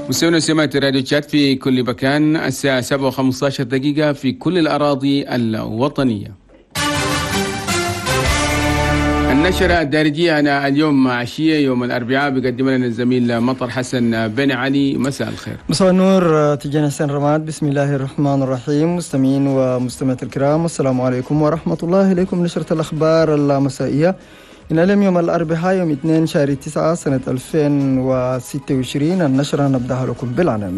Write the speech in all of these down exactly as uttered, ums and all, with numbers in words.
مستمعينا سماعة راديو تشات في كل مكان، الساعة سبعة وخمسة عشر دقيقة في كل الأراضي الوطنية. النشرة الدارجية أنا اليوم عشية يوم الأربعاء بيقدم لنا الزميل مطر حسن بن علي. مساء الخير. مساء النور تجانا حسين رماد. بسم الله الرحمن الرحيم. مستمعين ومستمعات الكرام، السلام عليكم ورحمة الله. إليكم نشرة الأخبار المسائية إن اليوم يوم الأربعاء يوم اثنين شهر تسعة سنة ألفين وستة وعشرين. النشرة نبدأها لكم بالعناوين.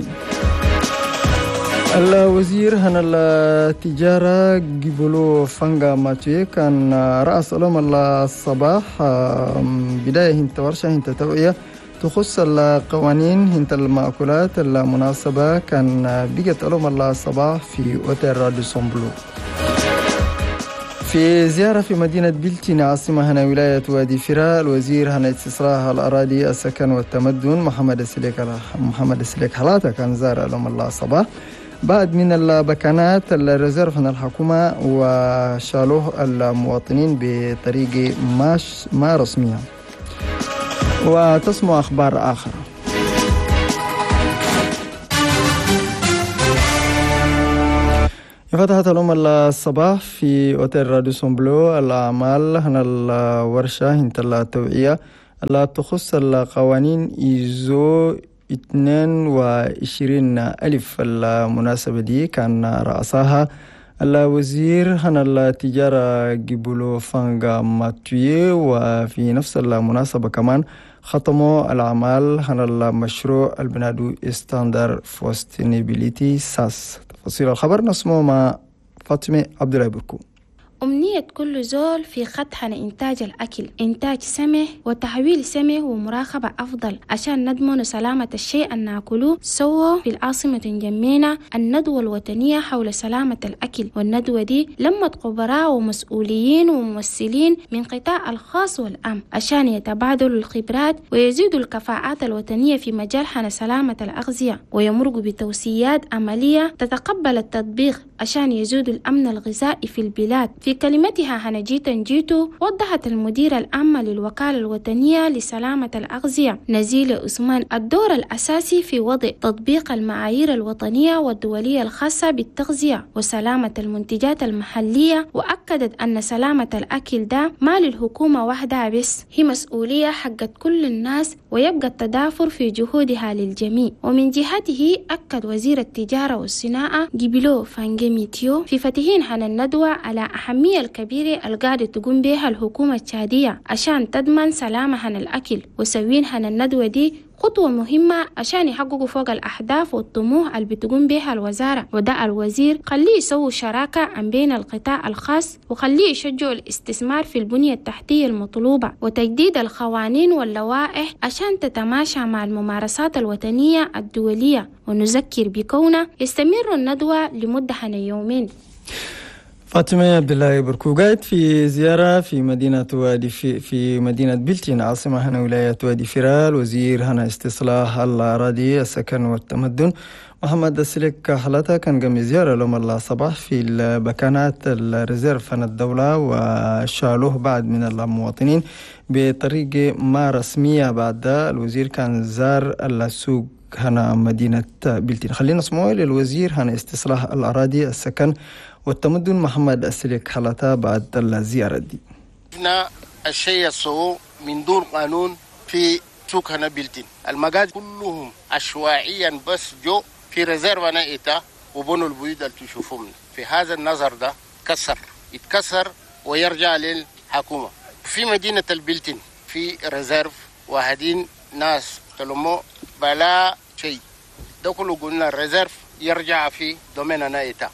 الوزير هن التجارة جيبولو فانغا ماتوي كان رأس اليوم الصباح بداية هنت ورشة هنت توعية تخص القوانين هنت المأكولات المناسبة. كان بيجت اليوم الصباح في أوتيل راديو سومبلو. في زيارة في مدينة بلتين عاصمة هنا ولاية وادي فراء، الوزير هنا استصلاح الأراضي السكن والتمدن محمد السليك محمد السليك حلاته كان زار اليوم الله الصباح بعد من البكانات الريزيرف من الحكومة وشالوه المواطنين بطريقة ماش ما رسمية. وتسمع أخبار آخر. فتحت اليوم الصباح في أوتيل راديو سومبلو الأعمال هنا الورشة هنت التوعية لا تخص القوانين إيزو اثنين وعشرين ألف. المناسبة دي كان رأسها الوزير هنا التجارة جيبولو فانغا ماتوي، وفي نفس المناسبة كمان ختموا الأعمال هنا المشروع البنادو ستاندر فوستينيبيليتي ساس. تفاصيل الخبر نسمو مع فاطمة عبد الله بركو. أمنية كل زول في خط حن إنتاج الأكل إنتاج سمح وتحويل سمح ومراقبة أفضل عشان نضمن سلامة الشيء أن نأكله. سووا في العاصمة جمينا الندوة الوطنية حول سلامة الأكل، والندوة دي لمت خبراء ومسؤولين وممثلين من قطاع الخاص والعام عشان يتبادلوا الخبرات ويزيدوا الكفاءات الوطنية في مجال حن سلامة الأغذية، ويمرقوا بتوصيات عملية تتقبل التطبيق عشان يزيدوا الأمن الغذائي في البلاد. في كلمتها هنجيتا نجيتو وضحت المديرة العامة للوكالة الوطنية لسلامة الأغذية نزيلة عثمان الدور الأساسي في وضع تطبيق المعايير الوطنية والدولية الخاصة بالتغذية وسلامة المنتجات المحلية، وأكدت أن سلامة الأكل ده ما للحكومة وحدها بس، هي مسؤولية حقت كل الناس ويبقى التدافر في جهودها للجميع. ومن جهته أكد وزير التجارة والصناعة جيبولو فانغا ماتوي في فتحين عن الندوة على أهمية الكبيرة القاعدة تقوم بها الحكومة التشادية عشان تضمن سلامة عن الأكل، وسوين عن الندوة دي خطوة مهمة عشان يحققوا فوق الأهداف والطموح اللي بتقوم بها الوزارة. ودعا الوزير خليه يسوي شراكة عن بين القطاع الخاص وخليه يشجعوا الاستثمار في البنية التحتية المطلوبة وتجديد القوانين واللوائح عشان تتماشى مع الممارسات الوطنية الدولية. ونذكر بكونه يستمر الندوة لمدة يومين. فاطمة عبد الله بركو قاعد في زيارة في مدينة وادي في, في مدينة بلتين عاصمة هنا ولاية وادي فراء. الوزير هنا استصلاح الأراضي السكن والتمدن محمد السليك حالتها كان قام زيارة اليوم الصباح في البكانات الريزيرف عن الدولة وشالوه بعد من المواطنين بطريقة ما رسمية. بعد الوزير كان زار السوق هنا مدينة بلتين. خلينا نسمعه للوزير هنا استصلاح الأراضي السكن والتمدن محمد السليك حالتها بعد الزيارة دي. شفنا الشيء الصو من دون قانون في سوق هنا بلتين، المقاعد كلهم عشوائيا بس جو في ريزيرف نائتا وبنوا البيوت اللي تشوفهم. في هذا النظر ده كسر يتكسر ويرجع للحكومة. في مدينة البلتين في ريزيرف واحدين ناس تلمو بلا شيء، ده كله قلنا الريزيرف يرجع في دومين نائتا.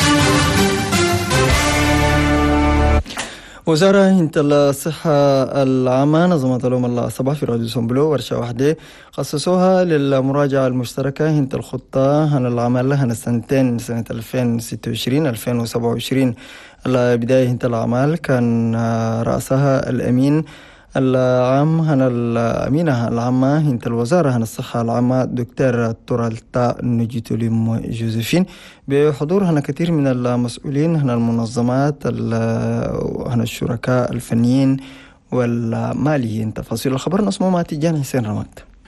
وزارة هنت الصحة العامة نظمت اليوم الصباح في راديو سومبلو ورشة واحدة خصصوها للمراجعة المشتركة هنت الخطة هن العمل هن السنتين سنة ألفين وستة وعشرين ألفين وسبعة وعشرين. البداية هنت الأعمال كان رأسها الأمين العام هنا الأمينة العامة هنت الوزارة هنا الصحة العامة دكتور تورالتا نجيتوليم جوزيفين بحضور هنا كثير من المسؤولين هنا المنظمات هنا الشركاء الفنيين والماليين. تفاصيل الخبر نسمع مع تيجان حسين رماد.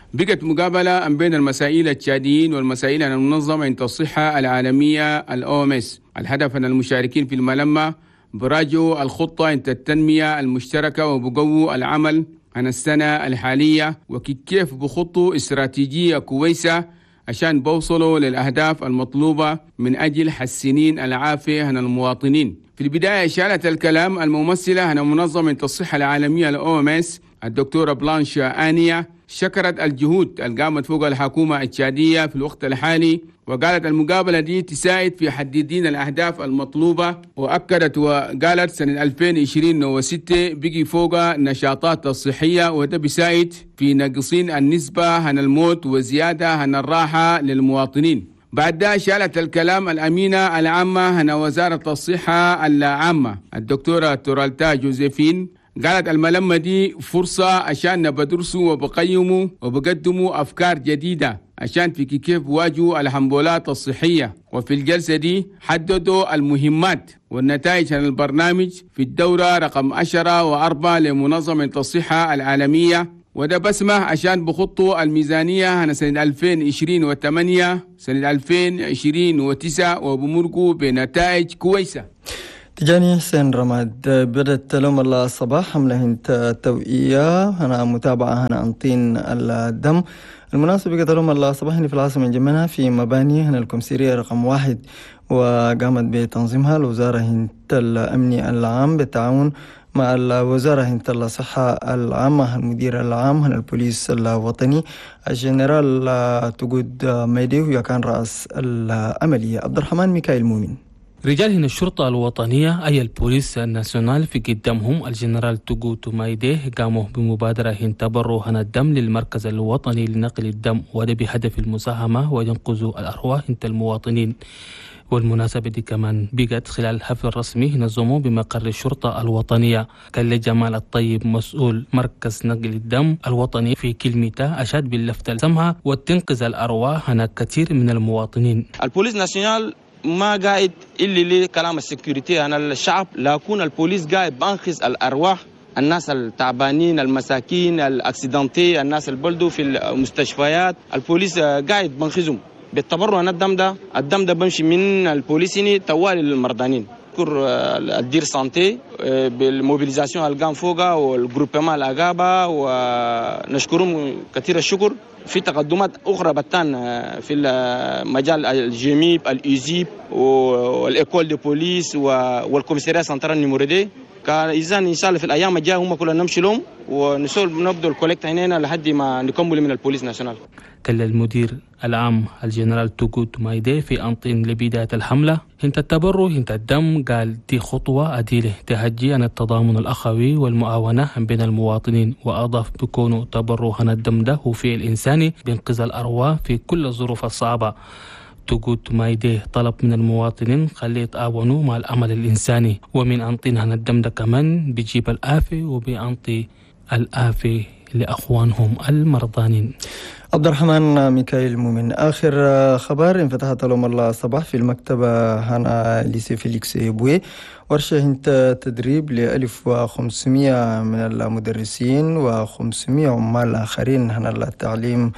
بقت مقابلة بين المسائل التشاديين والمسائل المنظمة عند الصحة العالمية الأو إم إس. الهدف أن المشاركين في الملمة براجعوا الخطة عند التنمية المشتركة وبقووا العمل عن السنة الحالية وكيف بخطوا استراتيجية كويسة عشان بوصلوا للأهداف المطلوبة من أجل حسنين العافية عن المواطنين. في البداية أشارت الكلام الممثلة عن منظمة الصحة العالمية الأو إم إس الدكتورة بلانش آنيا، شكرت الجهود اللي قامت فوق الحكومة التشادية في الوقت الحالي، وقالت المقابلة دي تساعد في تحديد الأهداف المطلوبة، وأكدت وقالت سنة ألفين وعشرين وستة بقي فوق النشاطات الصحية، وده بيساعد في نقصين النسبة عن الموت وزيادة عن الراحة للمواطنين. بعد ده شالت الكلام الأمينة العامة عن وزارة الصحة العامة الدكتورة تورالتا جوزيفين، قالت الملمة دي فرصة عشان نبدرسوا وبقيموا وبقدموا أفكار جديدة عشان في كيف واجهوا الحمبولات الصحية. وفي الجلسة دي حددوا المهمات والنتائج عن البرنامج في الدورة رقم عشرة وأربعة لمنظمة الصحة العالمية، وده بسمه عشان بخطوا الميزانية عن سنة ألفين وعشرين وثمانية سنة ألفين وعشرين وتسعة وبمرقوا بنتائج كويسة. تجاني حسين رماد، بدأت لهم الله الصباح حملة هنت توئية هنا متابعة هنا أنطين الدم. المناسبة قد لهم الله الصباح في العاصمة جمنها في مباني هنا الكمسيرية رقم واحد، وقامت بتنظيمها الوزارة هنت الأمني العام بالتعاون مع الوزارة هنت الصحة العامة، المدير العام هنا البوليس الوطني الجنرال تقود ميدي، ويا كان رأس العملية عبد الرحمن ميكائيل مؤمن. رجال هنا الشرطة الوطنية أي البوليس الناسيونال في قدامهم الجنرال توغو تومايديه قاموا بمبادرة هن تبروا هنا الدم للمركز الوطني لنقل الدم، وده بهدف المساهمة وينقذوا الأرواح هنت المواطنين. والمناسبة دي كمان بقت خلال حفل رسمي نظموه بمقر الشرطة الوطنية. كان جمال الطيب مسؤول مركز نقل الدم الوطني في كلمته أشاد باللفتة السمحة وتنقذ الأرواح هنا كثير من المواطنين. البوليس ناسيونال ما قاعد اللي ليه كلام السكيورتي عن الشعب، لكن البوليس قاعد بانقذ الارواح، الناس التعبانين المساكين الاكسيدنتي، الناس اللي بلدوا في المستشفيات، البوليس قاعد بانقذهم بالتبرع عن الدم ده. الدم ده بمشي من البوليسيني توالي للمرضانين. نشكر الدير سانتي بالموبيليزاسيون اللي قام فوقها والجروبمان الأغابة، ونشكرهم كثير الشكر. في تقدمات أخرى بتان في مجال الجيميب الإيزيب والإيكول دي بوليس والكوميسارية سنترال نيموريدي. كان إذا إن شاء الله في الأيام الجاية هم كلنا نمشي لهم ونسول نبدو الكولكت هنا لحد ما نكمل من البوليس ناسيونال. كان المدير العام الجنرال توغو تومايديه في أنطين لبداية الحملة هنت التبرع هنت الدم، قال دي خطوة أديلة تهجي عن التضامن الأخوي والمعاونة بين المواطنين، وأضاف بكونه تبرع عن الدم ده هو فعل إنساني بإنقاذ الأرواح في كل الظروف الصعبة. توغو تومايديه طلب من المواطنين خليه يتعاونوا مع العمل الإنساني، ومن أنطين عن الدم ده كمان بيجيب الآفة وبينطي الآفة لأخوانهم المرضانين. عبد الرحمن ميكائيل مؤمن. آخر خبر انفتحت لهم الله الصباح في المكتبة هنا ليسي فيليكس بوي ورشة هنت تدريب لألف وخمسمية من المدرسين وخمسمية عمال آخرين هنا التعليم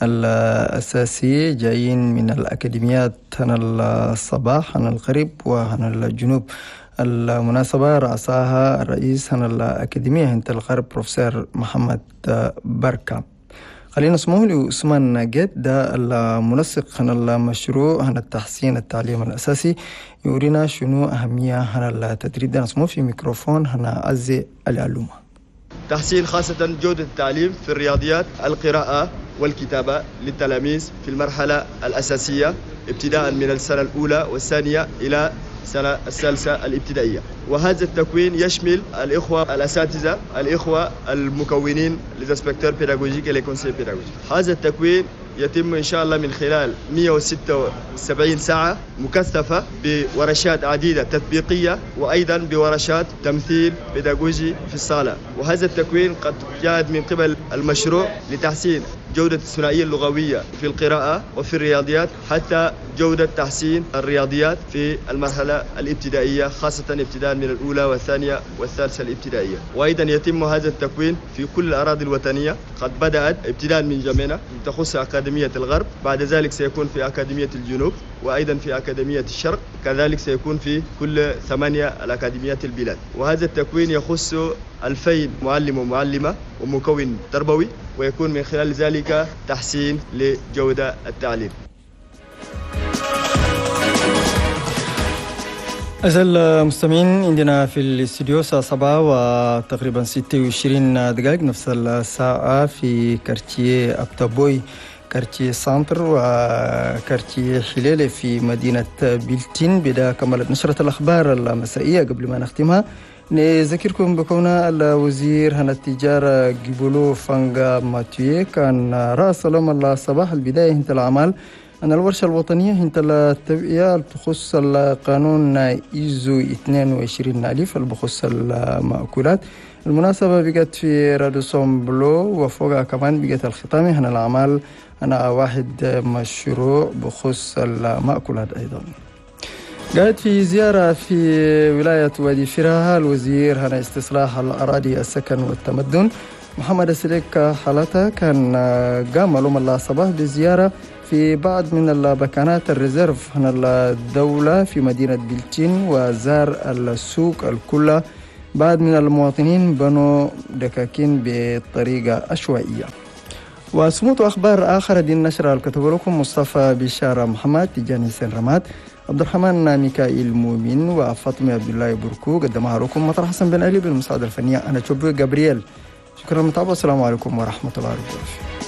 الأساسي جايين من الأكاديميات هنا الصباح هنا الغرب وهنا الجنوب. المناسبة رأسها الرئيس هنا الأكاديمية هنت الغرب بروفيسور محمد بركة. خلينا نسمعه لعثمان ناجد، ده المنسق هنا المشروع هنا التحسين التعليم الأساسي، يورينا شنو أهمية هنا التدريب ده. نسمعه في ميكروفون هنا عزي العلومة. تحسين خاصة جودة التعليم في الرياضيات، القراءة والكتابة للتلاميذ في المرحلة الأساسية ابتداء من السنة الأولى والثانية إلى السنة الثالثة الابتدائية. وهذا التكوين يشمل الإخوة الأساتذة، الإخوة المكونين للإنسبكتور بيداغوجيك والكونسيل بيداغوجيك. هذا التكوين يتم إن شاء الله من خلال مئة وستة وسبعين ساعة مكثفة بورشات عديدة تطبيقية وأيضا بورشات تمثيل بيداغوجي في الصالة. وهذا التكوين قد جاء من قبل المشروع لتحسين جودة الثنائية اللغوية في القراءة وفي الرياضيات، حتى جودة تحسين الرياضيات في المرحلة الابتدائية، خاصة ابتداء من الأولى والثانية والثالثة الابتدائية. وأيضا يتم هذا التكوين في كل الأراضي الوطنية، قد بدأت ابتداء من جمينة تخص أكاديمية الغرب، بعد ذلك سيكون في أكاديمية الجنوب، وأيضا في أكاديمية الشرق، كذلك سيكون في كل ثمانية الأكاديميات البلاد. وهذا التكوين يخص ألفين معلم ومعلمة ومكون تربوي، ويكون من خلال ذلك تحسين لجودة التعليم. أعزائي المستمعين، عندنا في الاستديو الساعة سبعة وتقريبا ستة وعشرين دقائق، نفس الساعة في كارتيه أبتابوي، كارتيه سانتر وكارتيه حليلة في مدينة بلتين. بدأ كملت نشرة الأخبار المسائية. قبل ما نختمها نذكركم بكون الوزير هنا التجارة جيبولو فانغا ماتيو كان رأس لما الصباح البداية هنت الأعمال أن الورشة الوطنية هنت التبقية بخصوص القانون إيزو اثنين وعشرين ألف بخصوص المأكولات. المناسبة بقت في رادوسون بلو، وفوقها كمان بقت الختامة هنا الأعمال أنا واحد مشروع بخصوص المأكولات. أيضا قاعد في زيارة في ولاية وادي فراها الوزير هنا استصلاح الأراضي السكن والتمدن محمد السليك حالته كان قام لهم الله صباح بزيارة في بعض من البكانات الريزيرف هنا الدولة في مدينة بلتين، وزار السوق الكلة. بعض من المواطنين بنوا دكاكين بطريقة عشوائية. وسموت أخبار آخر دي النشرة الكتب لكم مصطفى بشارة محمد، تجاني سين رماد، عبد الرحمن ميكائيل مؤمن، وفاطمة عبد الله بركو. قدمها لكم مطر حسن بن علي بالمساعدة الفنية. أنا تشوبي جابرييل. شكرا للمتابعة، والسلام عليكم ورحمة الله وبركاته.